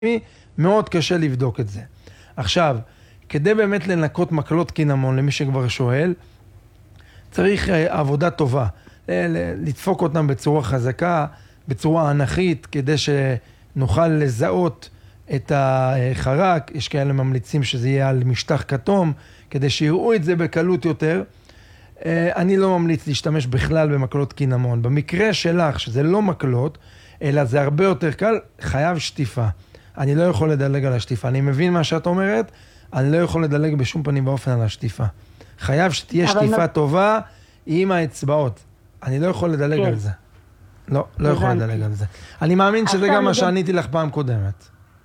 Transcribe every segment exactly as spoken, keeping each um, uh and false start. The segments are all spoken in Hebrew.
מאוד קשה לבדוק את זה. עכשיו, כדי באמת לנקות מקלות קינמון, למי שכבר שואל, צריך עבודה טובה. לדפוק אותם בצורה חזקה, בצורה אנכית, כדי שנוכל לזהות את החרק. יש כאלה ממליצים שזה יהיה על משטח כתום, כדי שיראו את זה בקלות יותר. אני לא ממליץ להשתמש בכלל במקלות קינמון. במקרה שלך, שזה לא מקלות, אלא זה הרבה יותר קל, חייב שטיפה. אני לא יכול לדלג על השטיפה. אני מבין מה שאת אומרת, אני לא יכול לדלג בשום פנים באופן על השטיפה. חייב שתהיה שטיפה טובה עם האצבעות. אני לא יכול לדלג על זה. לא, לא יכול לדלג על זה. אני מאמין שזה גם מה שעניתי לך פעם קודמת.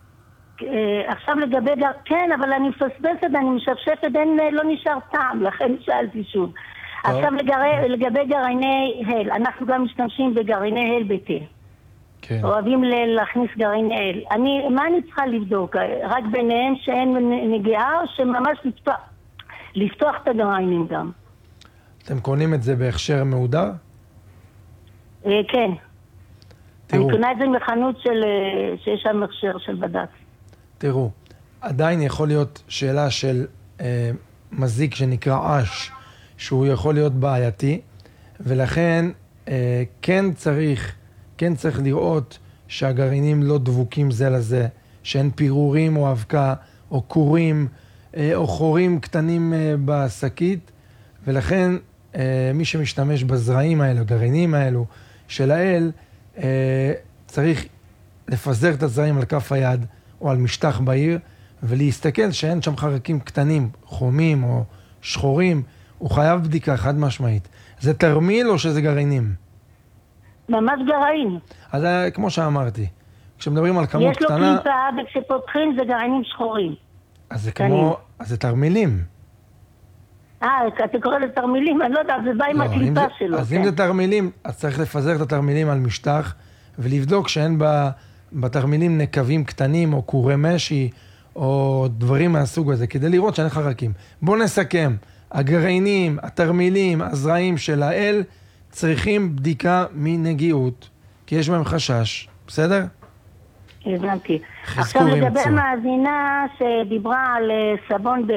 עכשיו לגבי גר... כן, אבל אני מפספסת, אני משפשפת, לא נשאר טעם, לכן שאלתי שוב. עכשיו לגבי גרעיני הל, אנחנו גם משתמשים בגרעיני הל ביתי. אוהבים להכניס גרעיני הל. אני, מה אני צריכה לבדוק? רק ביניהם שאין נגיעה, או שממש לפתוח, לפתוח את הגרעינים גם? אתם קונים את זה בהכשר מהודר? כן. אני קונה את זה מחנות של, שיש שם הכשר של בד"ץ. תראו, עדיין יכול להיות שאלה של אה, מזיק שנקרא אש, שהוא יכול להיות בעייתי, ולכן אה, כן צריך, כן צריך לראות שהגרעינים לא דבוקים זה לזה, שאין פירורים או אבקה, או קורים, אה, או חורים קטנים אה, בשקית, ולכן אה, מי שמשתמש בזרעים האלו, גרעינים האלו של האל, אה, צריך לפזר את הזרעים על כף היד, או על משטח בעיר, ולהסתכל שאין שם חרקים קטנים, חומים או שחורים, הוא חייב בדיקה חד משמעית. זה תרמיל או שזה גרעינים? ממש גרעין. אז כמו שאמרתי, כשמדברים על כמות קטנה... יש לו קליפה, וכשפותחים זה גרעינים שחורים. אז זה כמו... אז זה תרמילים. אה, אתה קורא לתרמילים, אני לא יודע, זה בא עם הקליפה שלו. אז אם זה תרמילים, אז צריך לפזר את התרמילים על משטח, ולבדוק שאין בה... בתרמילים נקבים קטנים או קורי משי או דברים מהסוג הזה, כדי לראות שאין חרקים. בואו נסכם, הגרעינים, התרמילים, הזרעים של האל צריכים בדיקה מנגיעות, כי יש בהם חשש, בסדר? הבנתי. עכשיו לגבי המאזינה שדיברה על סבון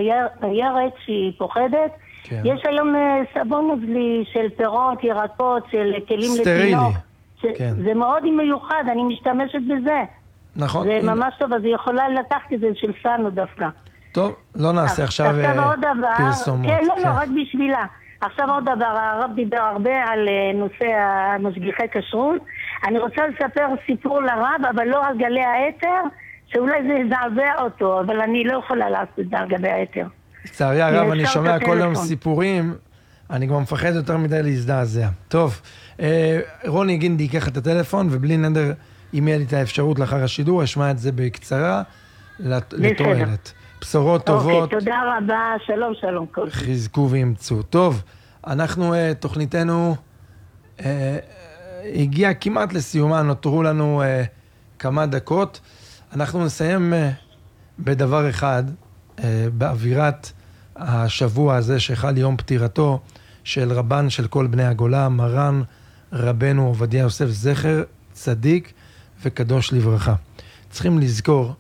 בירק שהיא פוחדת, כן. יש היום סבון נוזלי של פירות, ירקות, של כלים לתינוק. כן. זה מאוד מיוחד, אני משתמשת בזה. נכון. זה ממש טוב, אז היא יכולה לקחת את זה של סנו דווקא. טוב, לא נעשה עכשיו פרסומות. כן, לא, לא, רק בשבילה. עכשיו עוד דבר, הרב דיבר הרבה על נושא המשגיחי כשרות. אני רוצה לספר סיפור לרב, אבל לא על גלי האתר, שאולי זה יזעזע אותו, אבל אני לא יכולה לעשות את זה על גלי האתר. לצערי הרב, אני שומע כל יום סיפורים, אני כבר מפחד יותר מדי להזדעזע. טוב. רוני גינדי ייקח את הטלפון, ובלי נדר, אם יהיה לי את האפשרות לאחר השידור, אשמע את זה בקצרה לתועלת. בשורות טובות. אוקיי, תודה רבה, שלום שלום. חזקו וימצאו. טוב, אנחנו, תוכניתנו הגיעה כמעט לסיומה, נותרו לנו כמה דקות. אנחנו נסיים בדבר אחד, באווירת השבוע הזה שחל יום פטירתו של רבן של כל בני הגולה, מרן רבנו עובדיה יוסף, זכר צדיק וקדוש לברכה. צריכים לזכור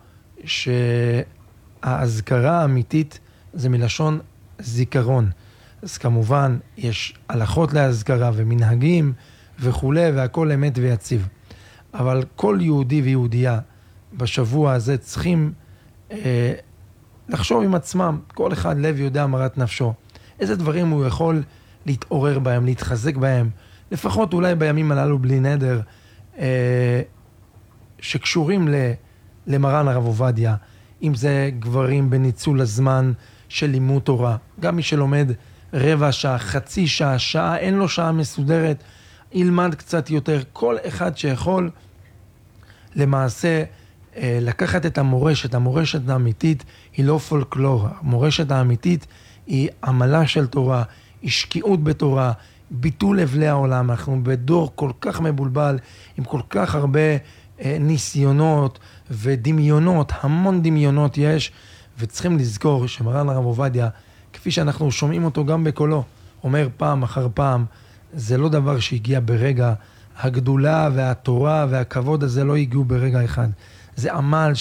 שההזכרה האמיתית זה מלשון זיכרון. אז כמובן יש הלכות להזכרה ומנהגים וכו', והכל אמת ויציב. אבל כל יהודי ויהודייה בשבוע הזה צריכים אה, לחשוב עם עצמם, כל אחד לב יודע מרת נפשו. איזה דברים הוא יכול להתעורר בהם, להתחזק בהם, לפחות אולי בימים הללו בלי נדר, אה, שקשורים ל, למרן הרב עובדיה, אם זה גברים בניצול הזמן של לימוד תורה, גם מי שלומד רבע שעה, חצי שעה, שעה, אין לו שעה מסודרת, ילמד קצת יותר, כל אחד שיכול למעשה אה, לקחת את המורשת, המורשת האמיתית היא לא פולקלור, המורשת האמיתית היא עמלה של תורה, היא שקיעות בתורה, ביטול לבלי העולם. אנחנו בדור כל כך מבולבל, עם כל כך הרבה אה, ניסיונות ודמיונות, המון דמיונות יש, וצריכים לזכור שמרן הרב עובדיה, כפי שאנחנו שומעים אותו גם בקולו, אומר פעם אחר פעם, זה לא דבר שהגיע ברגע, הגדולה והתורה והכבוד הזה לא הגיעו ברגע אחד. זה עמל